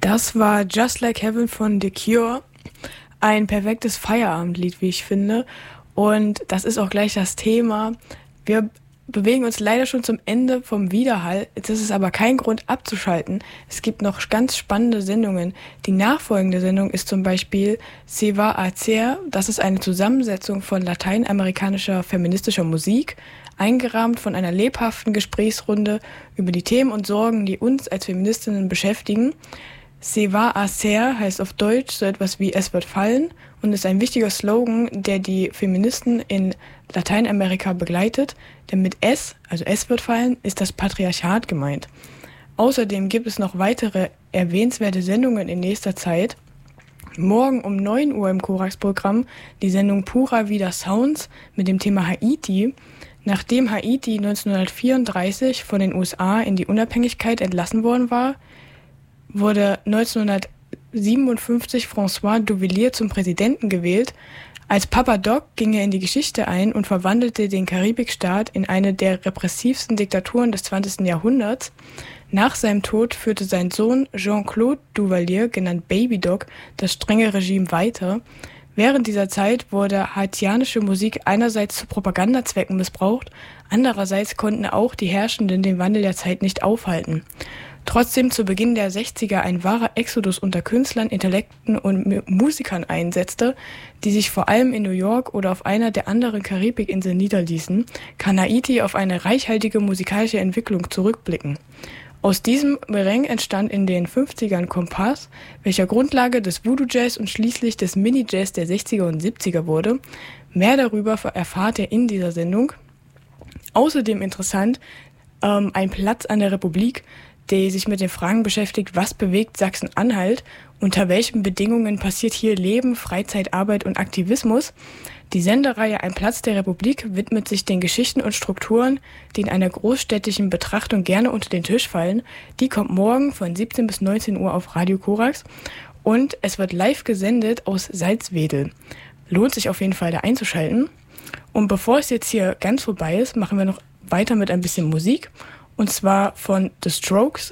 Das war Just Like Heaven von The Cure. Ein perfektes Feierabendlied, wie ich finde. Und das ist auch gleich das Thema. Wir bewegen uns leider schon zum Ende vom Widerhall. Jetzt ist es aber kein Grund abzuschalten. Es gibt noch ganz spannende Sendungen. Die nachfolgende Sendung ist zum Beispiel Se va a hacer. Das ist eine Zusammensetzung von lateinamerikanischer feministischer Musik, eingerahmt von einer lebhaften Gesprächsrunde über die Themen und Sorgen, die uns als Feministinnen beschäftigen. Se va a hacer heißt auf Deutsch so etwas wie Es wird fallen und ist ein wichtiger Slogan, der die Feministen in Lateinamerika begleitet. Denn mit Es, also Es wird fallen, ist das Patriarchat gemeint. Außerdem gibt es noch weitere erwähnenswerte Sendungen in nächster Zeit. Morgen um 9 Uhr im Korax-Programm die Sendung Pura Vida Sounds mit dem Thema Haiti. Nachdem Haiti 1934 von den USA in die Unabhängigkeit entlassen worden war, wurde 1957 François Duvalier zum Präsidenten gewählt. Als Papa Doc ging er in die Geschichte ein und verwandelte den Karibikstaat in eine der repressivsten Diktaturen des 20. Jahrhunderts. Nach seinem Tod führte sein Sohn Jean-Claude Duvalier, genannt Baby Doc, das strenge Regime weiter. Während dieser Zeit wurde haitianische Musik einerseits zu Propagandazwecken missbraucht, andererseits konnten auch die Herrschenden den Wandel der Zeit nicht aufhalten. Trotzdem zu Beginn der 60er ein wahrer Exodus unter Künstlern, Intellekten und Musikern einsetzte, die sich vor allem in New York oder auf einer der anderen Karibikinseln niederließen, kann Haiti auf eine reichhaltige musikalische Entwicklung zurückblicken. Aus diesem Merengue entstand in den 50ern Kompass, welcher Grundlage des Voodoo-Jazz und schließlich des Mini-Jazz der 60er und 70er wurde. Mehr darüber erfahrt ihr in dieser Sendung. Außerdem interessant, ein Platz an der Republik, der sich mit den Fragen beschäftigt, was bewegt Sachsen-Anhalt, unter welchen Bedingungen passiert hier Leben, Freizeit, Arbeit und Aktivismus. Die Sendereihe Ein Platz der Republik widmet sich den Geschichten und Strukturen, die in einer großstädtischen Betrachtung gerne unter den Tisch fallen. Die kommt morgen von 17 bis 19 Uhr auf Radio Korax und es wird live gesendet aus Salzwedel. Lohnt sich auf jeden Fall da einzuschalten. Und bevor es jetzt hier ganz vorbei ist, machen wir noch weiter mit ein bisschen Musik. Und zwar von The Strokes,